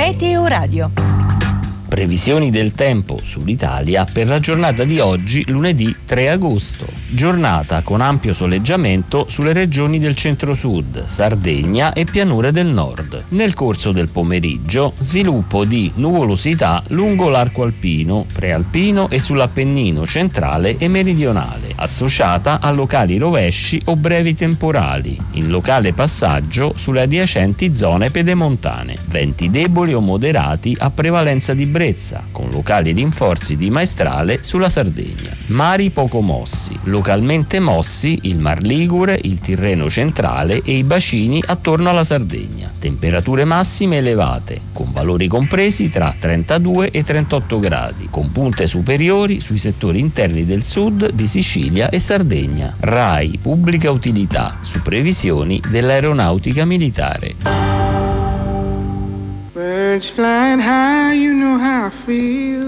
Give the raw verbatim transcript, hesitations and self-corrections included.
Meteo Radio. Previsioni del tempo sull'Italia per la giornata di oggi, lunedì tre agosto. Giornata con ampio soleggiamento sulle regioni del centro-sud, Sardegna e pianure del nord. Nel corso del pomeriggio, sviluppo di nuvolosità lungo l'arco alpino, prealpino e sull'Appennino centrale e meridionale, associata a locali rovesci o brevi temporali, in locale passaggio sulle adiacenti zone pedemontane. Venti deboli o moderati a prevalenza di brezza, con locali rinforzi di maestrale sulla Sardegna. Mari poco mossi, localmente mossi il Mar Ligure, il Tirreno centrale e i bacini attorno alla Sardegna. Temperature massime elevate, con valori compresi tra trentadue e trentotto gradi, con punte superiori sui settori interni del sud di Sicilia e Sardegna. RAI Pubblica Utilità, su previsioni dell'Aeronautica Militare. Birds flying high, you know how I feel.